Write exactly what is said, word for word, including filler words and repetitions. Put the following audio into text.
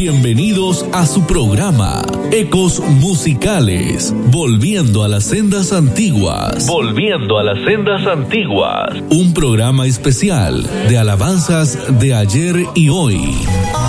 Bienvenidos a su programa Ecos Musicales, volviendo a las sendas antiguas. Volviendo a las sendas antiguas. Un programa especial de alabanzas de ayer y hoy.